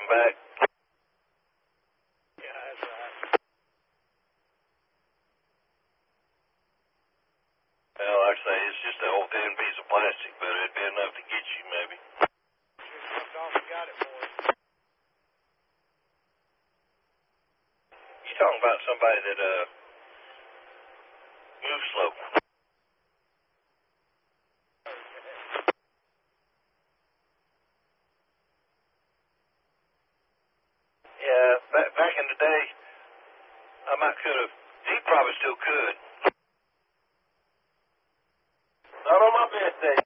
come back. Yeah, that's right. Well, like I say, it's just a whole thin piece of plastic, but it'd be enough to get you, maybe. Just jumped off and got it for us. You talking about somebody that, moves slow. Yeah, back in the day, I might could have. He probably still could. Not on my best day.